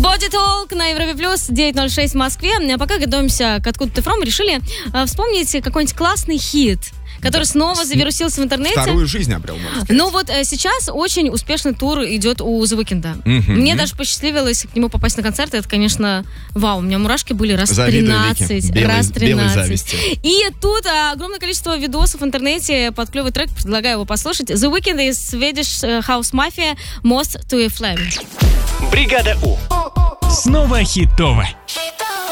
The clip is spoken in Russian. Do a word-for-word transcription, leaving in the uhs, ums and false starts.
Body Talk на Европе Плюс, девять ноль шесть в Москве. А пока готовимся к «Откуда ты from», решили э, вспомнить какой-нибудь классный хит, который снова завирусился в интернете. Вторую жизнь обрел, можно сказать. Ну вот э, сейчас очень успешный тур идет у The Weeknd. Mm-hmm. Мне даже посчастливилось к нему попасть на концерт. Это, конечно, вау, у меня мурашки были раз тринадцать. Белой, раз тринадцать. белой зависти. И тут а, огромное количество видосов в интернете под клевый трек. Предлагаю его послушать. The Weeknd из Swedish House Mafia, Moth to a Flame. Бригада У. Снова хитово.